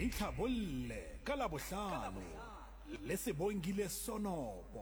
Ithabolle ka Labohlano le Sebongile Sonobo.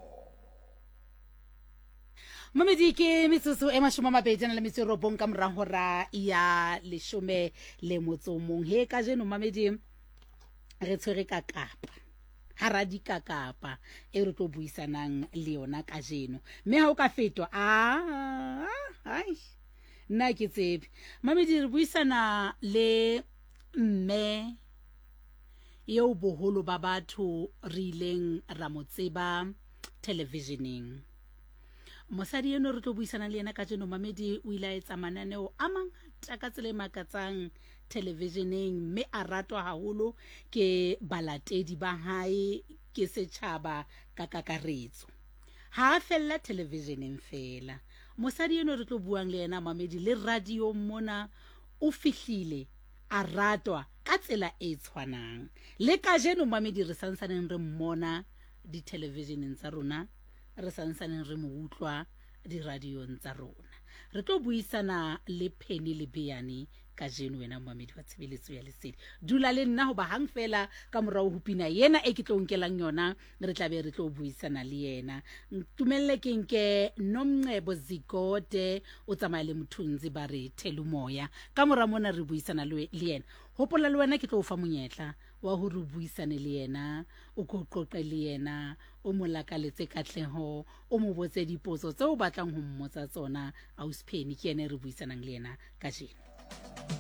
Mamedi ke metsotso e mashome a mabedi le metso e robong ka morao hora ya leshome le motso mong. He ka jeno mamedi re tshwere ka Kapa. Haradi ka Kapa e re tlo buisanang le yona ka jeno. Mme ha o ka fetwa ai nna ke tsebe. Mamedi re buisana le mme eo boholo ba batho re ileng ra mo tseba televisioneng. Mosadi eno re tlo buisana le yena ka jeno mamedi o ile a etsa mananeo a mangata ka tsela e makatsang televisioneng, mme a ratwa haholo ke balatedi ba hae ke setjhaba ka kakaretso. Ha a fella televisioneng fela. Mosadi eno re tlo buang le yena mamedi le radio mona o fihlile a ratwa ka tsela e tshwanang. Le ka jeno mamedi re sansaneng re mmona di televisioneng tsa rona, re sansaneng re mo utlwa di radiong tsa rona. Re tlo buisana le Penny Lebeane ka jeno wena mamedi wa tshebeletso ya Lesedi. Dula le nna hoba hang fela ka morao ho pina yena e ke tlo nkelang yona re tla be re tlo buisana le yena. Ntumelle ke nke Nomncebo Zikode o tsamaya le Mthunzi ba re Thelumoya. Ka mora mona re buisana le yena. Hopola le wena ke tlo o fa monyetla wa ho re buisane le yena, o go qoqe le yena, o mo lakaletse katleho, o mo botse dipotso tseo o batlang ho mmotsa tsona. Ausi Penny ke yena re buisanang le yena ka jeno.